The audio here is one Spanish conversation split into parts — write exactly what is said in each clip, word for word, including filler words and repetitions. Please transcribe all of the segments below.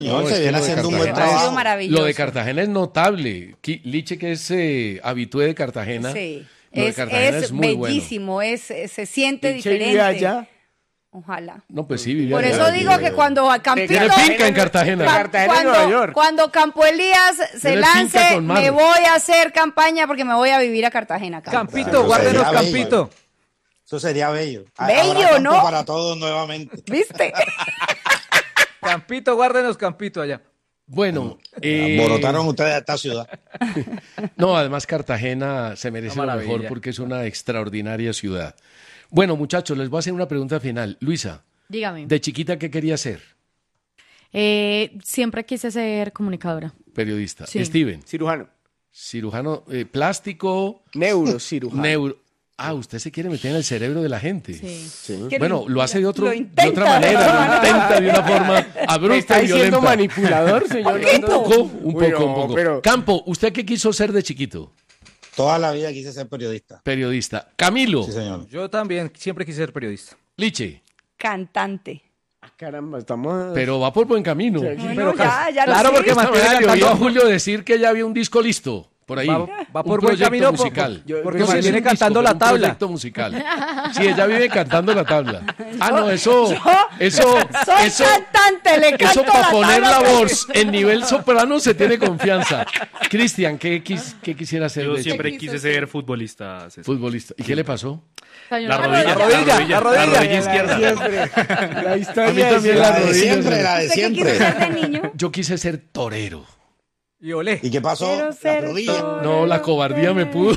No, se viene haciendo un buen trabajo. Lo de Cartagena es notable. Liche, que es eh, habitué de Cartagena. Sí, lo de es, Cartagena es, es muy bellísimo, bueno. es, se siente Liche diferente. vive allá. Ojalá. No, pues sí, vivía Por allá. eso digo que cuando Campito... Tiene finca en Cartagena. Cam- Cartagena, cuando, Nueva York. cuando Campo Elías se Tiene lance, finca con mar. me voy a hacer campaña porque me voy a vivir a Cartagena. Campo. Campito, Claro, guárdenos sería bello. Campito. Eso sería bello. Bello, Habrá campo ¿no? para todos nuevamente. ¿Viste? Campito, guárdenos Campito allá. Bueno, eh, Alborotaron ustedes a esta ciudad. no, además Cartagena se merece Una lo maravilla. mejor porque es una extraordinaria ciudad. Bueno, muchachos, les voy a hacer una pregunta final. Luisa, Dígame. de chiquita, ¿qué quería ser? Eh, siempre quise ser comunicadora. Periodista. Sí. Steven, Cirujano. cirujano eh, plástico, Neurocirujano. neuro. Ah, usted se quiere meter en el cerebro de la gente. Sí. Sí. Que Bueno, lo hace de, otro, lo de intenta otra de manera, otra lo manera. intenta de una forma ¿Me abrupta está y diciendo violenta. manipulador, señor? Un poco, un Uy, poco, no, un poco. pero- Campo, ¿usted qué quiso ser de chiquito? Toda la vida quise ser periodista. Periodista. Camilo, Sí, señor. Yo también siempre quise ser periodista. Liche, Cantante. Ah, caramba, estamos... pero va por buen camino. Sí, Bueno, pero ya, ya lo claro, sé. porque Esta mantiene mañana le oí a cantando. Julio decir que ya había un disco listo. Por ahí. Va- va por un buen proyecto camino, por- musical. yo- porque No sé si mantiene es un cantando disco, la pero un tabla. proyecto musical. Sí, ella vive cantando la tabla. Ah, no, eso, Yo eso, soy eso, cantante, le canto eso para poner la tabla. voz en nivel soprano se tiene confianza. Cristian, ¿qué, quis- qué quisiera hacer Yo de siempre chico? quise ser futbolista. César. Futbolista. ¿Y qué le pasó? La rodilla, La rodilla, la rodilla. la rodilla izquierda. Siempre. La historia A mí también es- la La de rodilla, siempre, sí. la de ¿Usted qué quiso siempre. ser de niño? Yo quise ser torero. Y olé. ¿Y qué pasó? Quiero La ser rodilla. torero. No, la cobardía me pudo.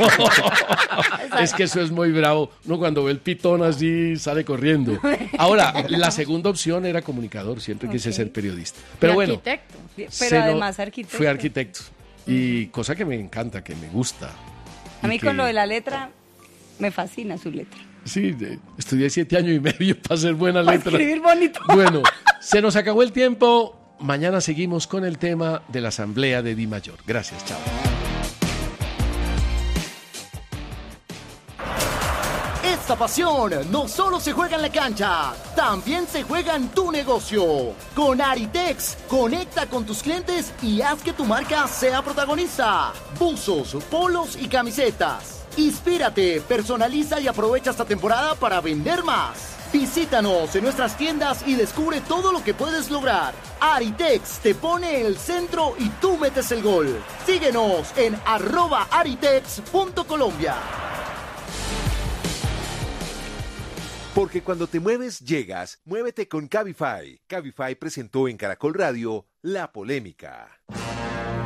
Es que eso es muy bravo. Uno cuando ve el pitón así sale corriendo. Ahora, la segunda opción era comunicador. Siempre quise Ok. ser periodista. Pero Y bueno, arquitecto. Pero se no- además arquitecto. fui arquitecto. Y cosa que me encanta, que me gusta. A Y mí que- con lo de la letra, me fascina su letra. Sí, de- estudié siete años y medio para hacer buena Para letra. escribir bonito. Bueno, se nos acabó el tiempo. Mañana seguimos con el tema de la asamblea de Di Mayor. Gracias, chao. Esta pasión no solo se juega en la cancha, también se juega en tu negocio. Con Aritex, conecta con tus clientes y haz que tu marca sea protagonista. Buzos, polos y camisetas. Inspírate, personaliza y aprovecha esta temporada para vender más. Visítanos en nuestras tiendas y descubre todo lo que puedes lograr. Aritex te pone el centro y tú metes el gol. Síguenos en arroba aritex punto colombia. Porque cuando te mueves, llegas. Muévete con Cabify. Cabify presentó en Caracol Radio La Polémica.